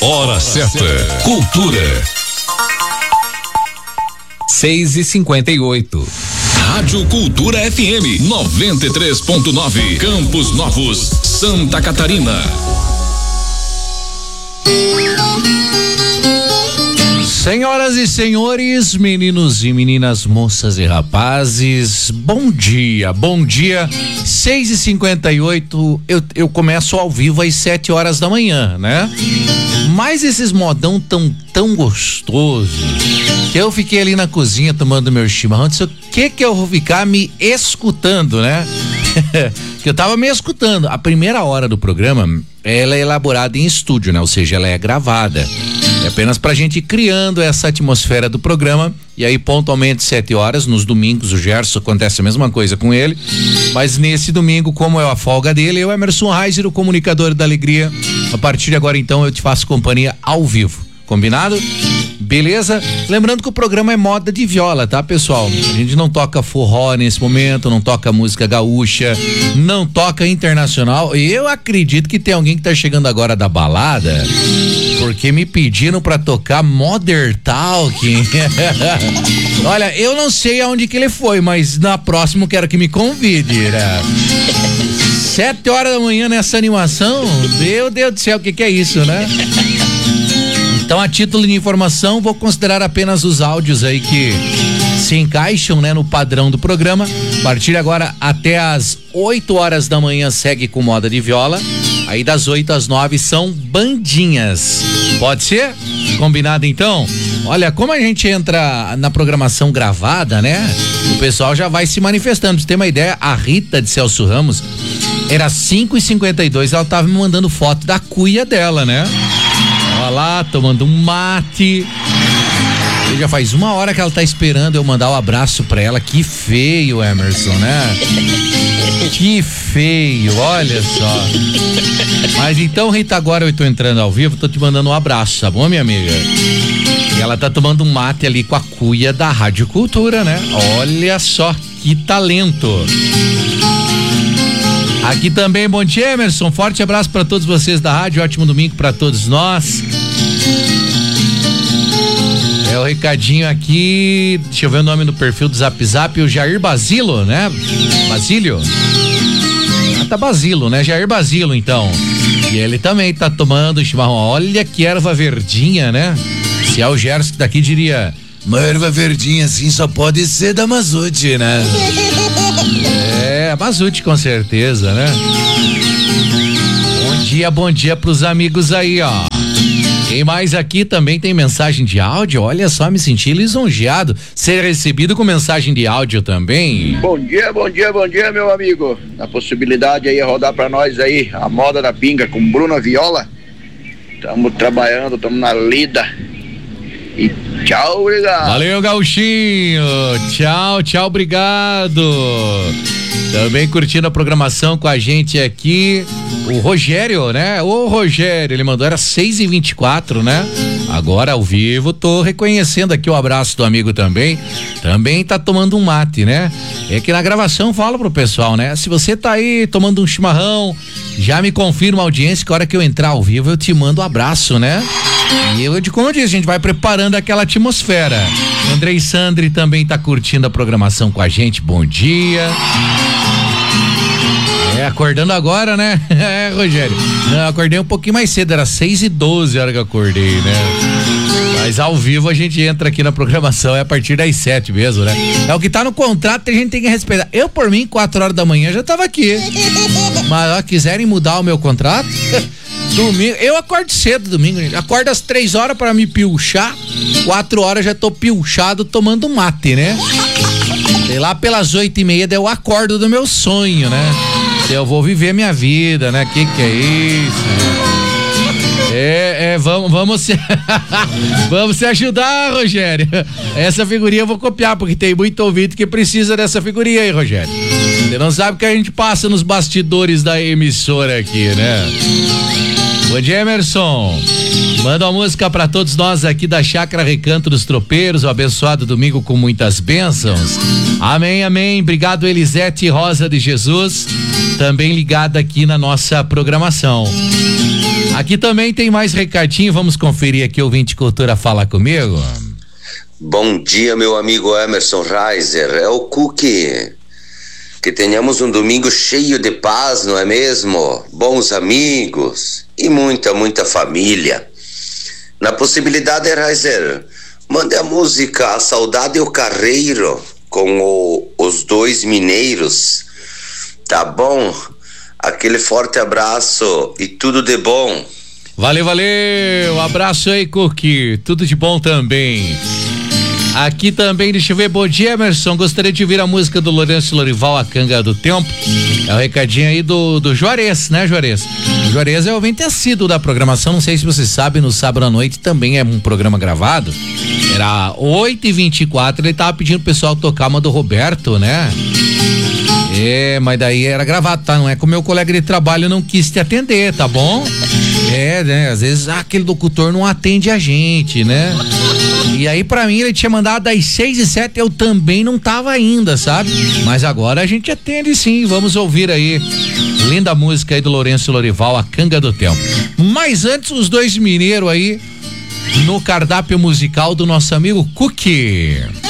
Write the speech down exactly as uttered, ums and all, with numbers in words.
Hora certa. Cultura. seis e cinquenta e oito. Rádio Cultura F M noventa e três ponto nove. Campos Novos, Santa Catarina. Senhoras e senhores, meninos e meninas, moças e rapazes, bom dia, bom dia. seis e cinquenta e oito, eu, eu começo ao vivo às sete horas da manhã, né? Mas esses modão tão, tão gostoso que eu fiquei ali na cozinha tomando meu chimarrão. Disse, o que que eu vou ficar me escutando, né? Que eu tava me escutando. A primeira hora do programa, ela é elaborada em estúdio, né? Ou seja, ela é gravada. É apenas pra gente ir criando essa atmosfera do programa. E aí, pontualmente, sete horas, nos domingos, o Gerson, acontece a mesma coisa com ele. Mas nesse domingo, como é a folga dele, eu, Emerson Reiser, o comunicador da alegria. A partir de agora, então, eu te faço companhia ao vivo. Combinado? Beleza? Lembrando que o programa é moda de viola, tá, pessoal? A gente não toca forró nesse momento, não toca música gaúcha, não toca internacional. Eu acredito que tem alguém que tá chegando agora da balada, porque me pediram pra tocar Modern Talking. Olha, eu não sei aonde que ele foi, mas na próxima eu quero que me convide, né? Sete horas da manhã nessa animação, meu Deus do céu, o que que é isso, né? Então, a título de informação, vou considerar apenas os áudios aí que se encaixam, né, no padrão do programa. A partir de agora, até às oito horas da manhã, segue com moda de viola. Aí das oito às nove são bandinhas. Pode ser? Combinado então? Olha, como a gente entra na programação gravada, né? O pessoal já vai se manifestando. Pra você ter uma ideia, a Rita de Celso Ramos, era cinco e cinquenta e dois, ela tava me mandando foto da cuia dela, né? Olha lá, tomando um mate. E já faz uma hora que ela tá esperando eu mandar o um abraço pra ela. Que feio, Emerson, né? Que feio, olha só. Mas então, Rita, agora eu tô entrando ao vivo, tô te mandando um abraço, tá bom, minha amiga? E ela tá tomando um mate ali com a cuia da Rádio Cultura, né? Olha só, que talento. Aqui também, bom dia, Emerson, forte abraço para todos vocês da rádio, ótimo domingo para todos nós. É o recadinho aqui, deixa eu ver o nome do perfil do Zap Zap, o Jair Basílio, né? Basílio? Ah, tá Basílio, né? Jair Basílio, então. E ele também tá tomando chimarrão, olha que erva verdinha, né? Se é o Gerson que daqui diria, uma erva verdinha assim só pode ser da Mazute, né? É, Mazute com certeza, né? Bom dia, bom dia pros amigos aí, ó. Quem mais aqui também tem mensagem de áudio? Olha só, me senti lisonjeado ser recebido com mensagem de áudio também. Bom dia, bom dia, bom dia, meu amigo. A possibilidade aí é rodar pra nós aí a moda da pinga com Bruna Viola. Tamo trabalhando, tamo na lida. E tchau, obrigado. Valeu, Gauchinho. Tchau, tchau, obrigado. Também curtindo a programação com a gente aqui, o Rogério, né? Ô Rogério, ele mandou, era seis e vinte e quatro, né? Agora ao vivo, tô reconhecendo aqui o abraço do amigo também. Também tá tomando um mate, né? É que na gravação fala pro pessoal, né? Se você tá aí tomando um chimarrão, já me confirma a audiência que a hora que eu entrar ao vivo eu te mando um abraço, né? E eu, como eu disse, a gente vai preparando aquela atmosfera. Andrei Sandri também tá curtindo a programação com a gente, bom dia. É, acordando agora, né? É, Rogério. Eu acordei um pouquinho mais cedo, era seis e doze a hora que eu acordei, né? Mas ao vivo a gente entra aqui na programação, é a partir das sete mesmo, né? É o que tá no contrato, a gente tem que respeitar. Eu, por mim, quatro horas da manhã já tava aqui. Mas, ó, quiserem mudar o meu contrato, domingo, eu acordo cedo domingo, gente. Acordo às três horas pra me pilchar, quatro horas já tô pilchado tomando mate, né? E lá pelas oito e meia eu acordo do meu sonho, né? Eu vou viver minha vida, né? Que que é isso? É, é, vamos, vamos se vamos se ajudar, Rogério. Essa figurinha eu vou copiar, porque tem muito ouvinte que precisa dessa figurinha aí, Rogério. Você não sabe o que a gente passa nos bastidores da emissora aqui, né? Bom dia, Emerson. Manda uma música pra todos nós aqui da Chácara Recanto dos Tropeiros, um abençoado domingo com muitas bênçãos. Amém, amém. Obrigado, Elisete Rosa de Jesus. também ligada aqui na nossa programação. Aqui também tem mais recadinho, vamos conferir aqui, o ouvinte Cultura fala comigo. Bom dia, meu amigo Emerson Reiser, é o Cookie. Que tenhamos um domingo cheio de paz, não é mesmo? Bons amigos e muita, muita família. Na possibilidade, Reiser, mande a música A Saudade e o Carreiro com o, os dois mineiros, tá bom? Aquele forte abraço e tudo de bom. Valeu, valeu, abraço aí, Cookie, tudo de bom também. Aqui também, deixa eu ver, bom dia, Emerson, gostaria de ouvir a música do Lourenço Lorival, A Canga do Tempo. É o recadinho aí do, do Juarez, né, Juarez? O Juarez é ouvinte assíduo da programação, não sei se você sabe, no sábado à noite também é um programa gravado. Era oito e vinte e quatro, ele tava pedindo pro pessoal tocar uma do Roberto, né? É, mas daí era gravado, tá? Não é que o meu colega de trabalho não quis te atender, tá bom? É, né? Às vezes ah, aquele locutor não atende a gente, né? E aí pra mim ele tinha mandado das seis e sete, eu também não tava ainda, sabe? Mas agora a gente atende sim, vamos ouvir aí. Linda música aí do Lourenço Lorival, A Canga do Tempo. Mas antes, os dois mineiros aí no cardápio musical do nosso amigo Cookie.